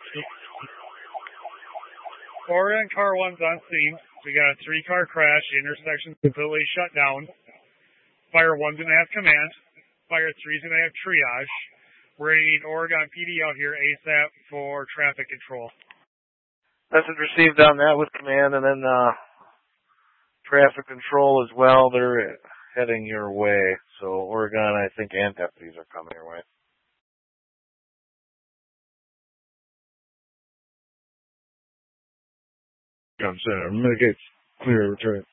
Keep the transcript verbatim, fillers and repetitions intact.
Oregon Car one's on scene. We got a three-car crash. The intersection's completely shut down. Fire one's going to have command. Fire three's going to have triage. We're going to need Oregon P D out here ASAP for traffic control. Message received on that with command, and then uh, traffic control as well. They're heading your way. So Oregon, I think, and deputies are coming your way. I'm saying, mitigate clear return.